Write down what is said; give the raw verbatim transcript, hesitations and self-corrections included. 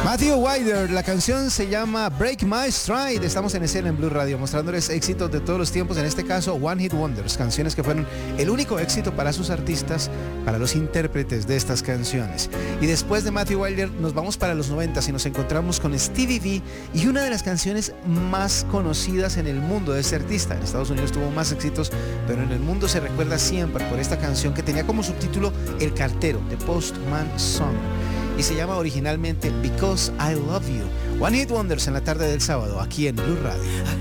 Matthew Wilder, la canción se llama Break My Stride. Estamos en escena en Blue Radio, mostrándoles éxitos de todos los tiempos, en este caso One Hit Wonders, canciones que fueron el único éxito para sus artistas, para los intérpretes de estas canciones. Y después de Matthew Wilder nos vamos para los noventa y nos encontramos con Stevie V y una de las canciones más conocidas en el mundo de este artista. En Estados Unidos tuvo más éxitos, pero en el mundo se recuerda siempre por esta canción que tenía como subtítulo El Cartero, The Postman Song, y se llama originalmente Because I Love You. One Hit Wonders en la tarde del sábado, aquí en Blue Radio.